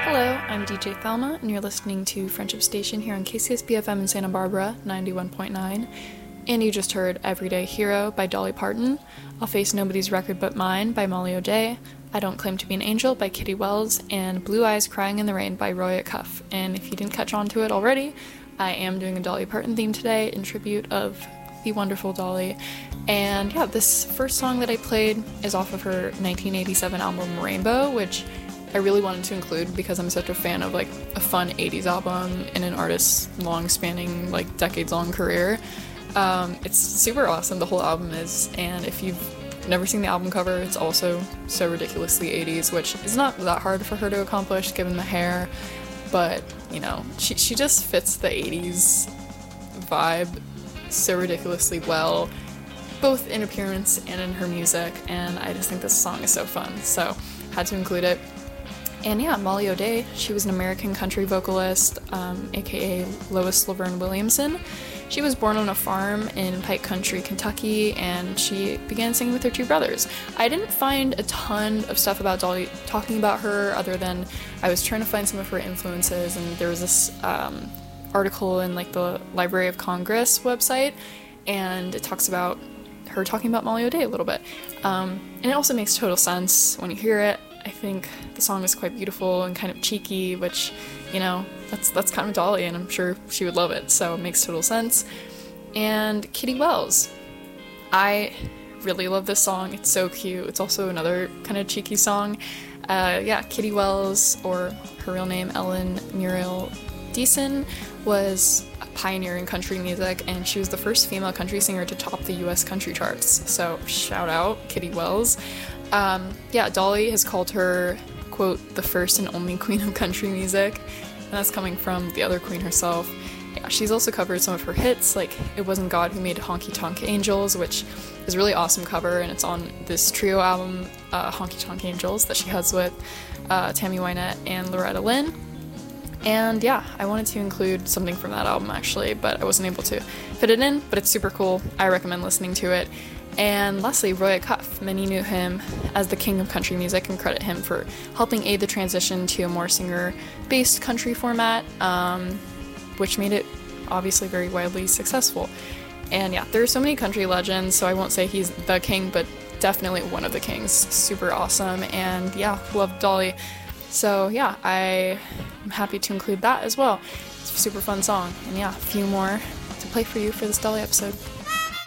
Hello, I'm DJ Thelma, and you're listening to Friendship Station here on KCSB-FM in Santa Barbara, 91.9. And you just heard Everyday Hero by Dolly Parton, I'll Face Nobody's Record But Mine by Molly O'Day, I Don't Claim to Be an Angel by Kitty Wells, and Blue Eyes Crying in the Rain by Roy Acuff. And if you didn't catch on to it already, I am doing a Dolly Parton theme today in tribute of the wonderful Dolly. And yeah, this first song that I played is off of her 1987 album Rainbow, which I really wanted to include because I'm such a fan of like a fun 80s album in an artist's long-spanning, like decades-long career. It's super awesome, the whole album is, and if you've never seen the album cover, it's also so ridiculously 80s, which is not that hard for her to accomplish given the hair, but you know, she just fits the 80s vibe so ridiculously well, both in appearance and in her music, and I just think this song is so fun, so had to include it. And yeah, Molly O'Day, she was an American country vocalist, aka Lois Laverne Williamson. She was born on a farm in Pike Country, Kentucky, and she began singing with her two brothers. I didn't find a ton of stuff about Dolly talking about her, other than I was trying to find some of her influences, and there was this article in like the Library of Congress website, and it talks about her talking about Molly O'Day a little bit. And it also makes total sense when you hear it. I think the song is quite beautiful and kind of cheeky, which, you know, that's kind of Dolly, and I'm sure she would love it, so it makes total sense. And Kitty Wells. I really love this song. It's so cute. It's also another kind of cheeky song. Yeah, Kitty Wells, or her real name, Ellen Muriel Deason, was a pioneer in country music, and she was the first female country singer to top the US country charts. So shout out Kitty Wells. Yeah, Dolly has called her, quote, the first and only queen of country music, and that's coming from the other queen herself. Yeah, she's also covered some of her hits, like It Wasn't God Who Made Honky Tonk Angels, which is a really awesome cover, and it's on this trio album, Honky Tonk Angels, that she has with Tammy Wynette and Loretta Lynn. And yeah, I wanted to include something from that album actually, but I wasn't able to fit it in, but it's super cool. I recommend listening to it. And lastly, Roy Acuff. Many knew him as the king of country music and credit him for helping aid the transition to a more singer-based country format, which made it obviously very widely successful. And yeah, there are so many country legends, so I won't say he's the king, but definitely one of the kings. Super awesome, and yeah, love Dolly. So yeah, I'm happy to include that as well. It's a super fun song, and yeah, a few more to play for you for this Dolly episode.